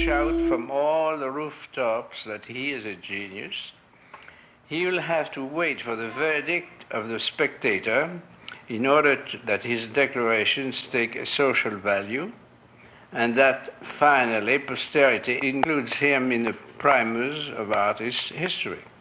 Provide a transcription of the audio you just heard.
shout from all the rooftops that he is a genius. He will have to wait for the verdict of the spectator in order that his declarations take a social value, and that finally posterity includes him in the primus of artist history.